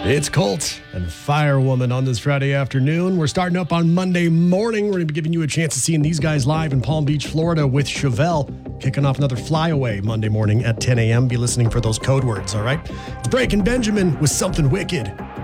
It's Colt and Firewoman on this Friday afternoon. We're starting up on Monday morning. We're going to be giving you a chance of seeing these guys live in Palm Beach, Florida with Chevelle, kicking off another flyaway Monday morning at 10 a.m. Be listening for those code words, all right? It's Breaking Benjamin with Something Wicked.